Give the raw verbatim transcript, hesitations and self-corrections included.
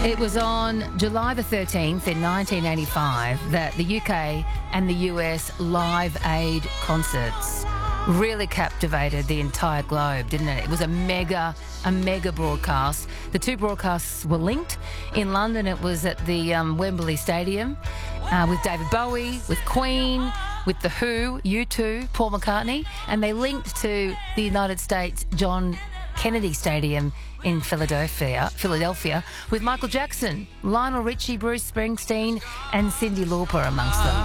It was on July the thirteenth in nineteen eighty-five that the U K and the U S Live Aid concerts really captivated the entire globe, didn't it? It was a mega, a mega broadcast. The two broadcasts were linked. In London, it was at the um, Wembley Stadium uh, with David Bowie, with Queen, with The Who, U two, Paul McCartney, and they linked to the United States John Kennedy Stadium in Philadelphia, Philadelphia, with Michael Jackson, Lionel Richie, Bruce Springsteen, and Cyndi Lauper amongst them.